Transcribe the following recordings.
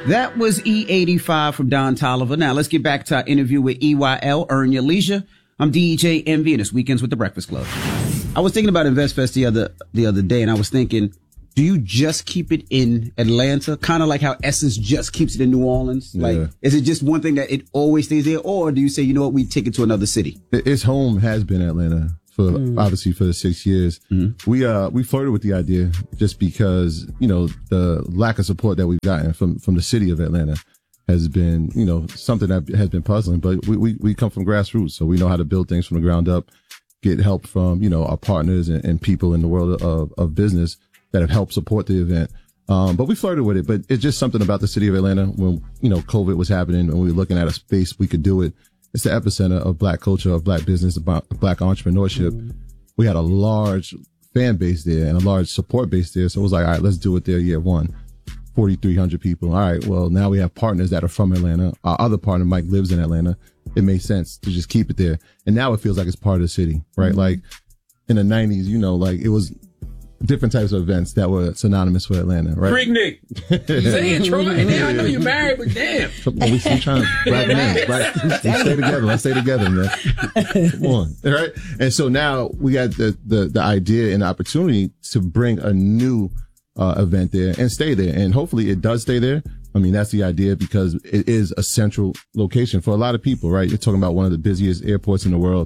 That was E85 from Don Toliver. Now let's get back to our interview with EYL, Earn Your Leisure. I'm DJ Envy, and it's Weekends with the Breakfast Club. I was thinking about InvestFest the other day, and I was thinking, do you just keep it in Atlanta? Kind of like how Essence just keeps it in New Orleans? Yeah. Like, is it just one thing that it always stays there? Or do you say, you know what, we take it to another city? Its home has been Atlanta for obviously for the 6 years. Mm-hmm. We flirted with the idea just because, you know, the lack of support that we've gotten from the city of Atlanta has been, you know, something that has been puzzling. But we come from grassroots, so we know how to build things from the ground up, get help from, you know, our partners and people in the world of business that have helped support the event. But we flirted with it, but it's just something about the city of Atlanta when, you know, COVID was happening and we were looking at a space we could do it. It's the epicenter of black culture, of black business, of black entrepreneurship. Mm-hmm. We had a large fan base there and a large support base there. So it was like, all right, let's do it there year one. 4,300 people. All right. Well, now we have partners that are from Atlanta. Our other partner, Mike, lives in Atlanta. It made sense to just keep it there. And now it feels like it's part of the city, right? Mm-hmm. Like in the 90s, you know, like it was different types of events that were synonymous with Atlanta, right? Freaknik. Say it, Troy. And now I know you're married, but damn. We trying to black men, right? Let's stay together. Let's stay together, man. Come on. All right. And so now we got the idea and the opportunity to bring a new event there and stay there. And hopefully it does stay there. I mean, that's the idea because it is a central location for a lot of people, right? You're talking about one of the busiest airports in the world.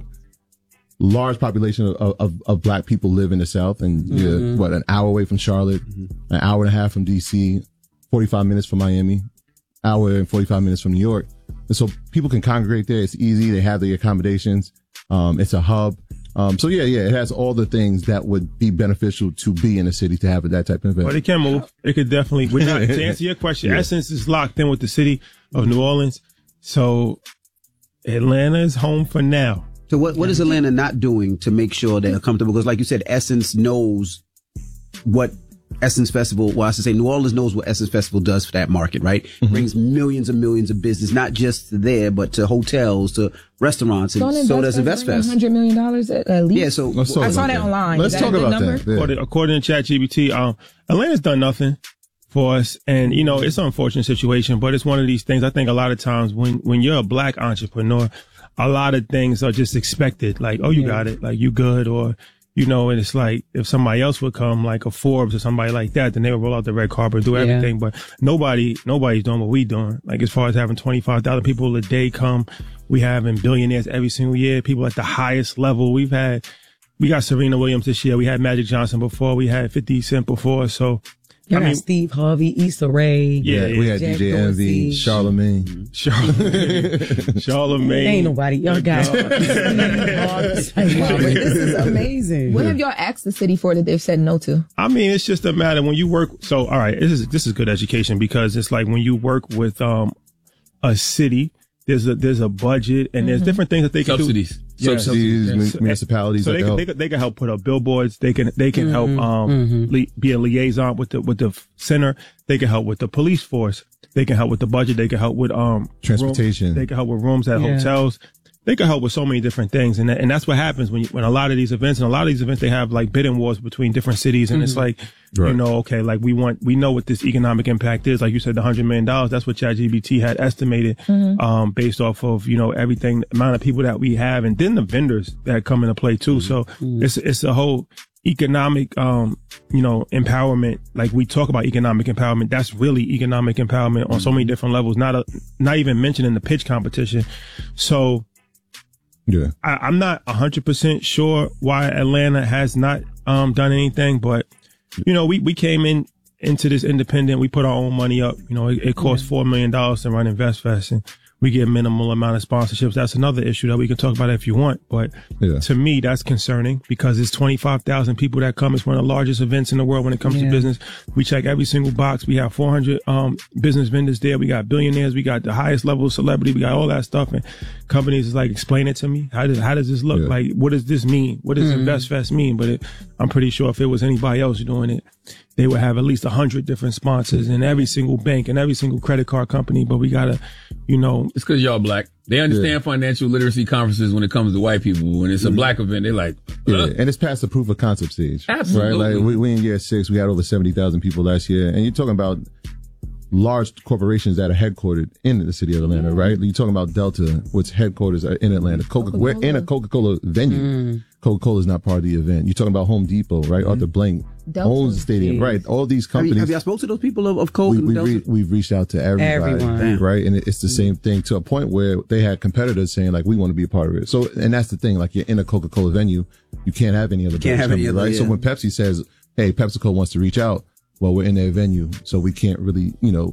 Large population of black people live in the South, and you're, an hour away from Charlotte, an hour and a half from DC, 45 minutes from Miami, hour and 45 minutes from New York. And so people can congregate there. It's easy. They have the accommodations. It's a hub. So it has all the things that would be beneficial to be in a city to have that type of event. But it can move. It could definitely, to answer your question, Essence is locked in with the city of New Orleans. So Atlanta is home for now. So what is Atlanta not doing to make sure they're comfortable? Because like you said, Essence knows what Essence Festival, well, I should say New Orleans knows what Essence Festival does for that market, right? Mm-hmm. Brings millions and millions of business, not just there, but to hotels, to restaurants, and so does InvestFest. $100 million at least. Yeah, so I saw that online. Let's talk about that. Yeah. According to ChatGPT, Atlanta's done nothing for us. And, you know, it's an unfortunate situation, but it's one of these things. I think a lot of times when you're a black entrepreneur, a lot of things are just expected. Like, oh, you got it. Like, you good. Or, you know, and it's like, if somebody else would come, like a Forbes or somebody like that, then they would roll out the red carpet, do everything. But nobody's doing what we doing. Like, as far as having 25,000 people a day come, we having billionaires every single year, people at the highest level. We got Serena Williams this year. We had Magic Johnson before. We had 50 Cent before. So, I mean, Steve Harvey, Issa Rae. Yeah, we had DJ Envy, Charlemagne. Ain't nobody. Y'all got this is amazing. What have y'all asked the city for that they've said no to? I mean, it's just a matter when you work. So, all right, this is good education because it's like when you work with a city, there's a budget and there's different things that they can do. Subsidies, municipalities. So they can help put up billboards. They can help be a liaison with the center. They can help with the police force. They can help with the budget. They can help with transportation. They can help with rooms at hotels. They can help with so many different things, and that's what happens when a lot of these events they have like bidding wars between different cities, and it's like you know, okay, like we know what this economic impact is. Like you said, the $100 million. That's what ChatGPT had estimated, based off of, you know, everything, the amount of people that we have, and then the vendors that come into play too. So it's a whole economic, you know, empowerment. Like we talk about economic empowerment. That's really economic empowerment on so many different levels. Not even mentioning the pitch competition. So. Yeah. I'm not 100% sure why Atlanta has not done anything, but you know, we came into this independent. We put our own money up. You know, it cost $4 million to run InvestFest, and we get minimal amount of sponsorships. That's another issue that we can talk about if you want. But to me, that's concerning because it's 25,000 people that come. It's one of the largest events in the world when it comes to business. We check every single box. We have 400 business vendors there. We got billionaires. We got the highest level of celebrity. We got all that stuff. And companies is like, explain it to me. How does this look? Like, what does this mean? What does InvestFest mean? But I'm pretty sure if it was anybody else doing it, they would have at least 100 different sponsors in every single bank and every single credit card company. But we gotta, you know. It's because y'all black. They understand financial literacy conferences when it comes to white people. When it's a black event, they're like, and it's past the proof of concept stage. Absolutely. Right? Like we in year 6, we had over 70,000 people last year. And you're talking about large corporations that are headquartered in the city of Atlanta, right? You're talking about Delta, which headquarters are in Atlanta. We're in a Coca-Cola venue. Coca-Cola is not part of the event. You're talking about Home Depot, right? Arthur Blank owns the stadium, right? All these companies. Have y'all spoke to those people of Coke and Delta? We've reached out to everybody, right? And it's the same thing to a point where they had competitors saying like, we want to be a part of it. So, and that's the thing, like you're in a Coca-Cola venue, you can't have any other company, right? So when Pepsi says, hey, PepsiCo wants to reach out, well, we're in their venue, so we can't really,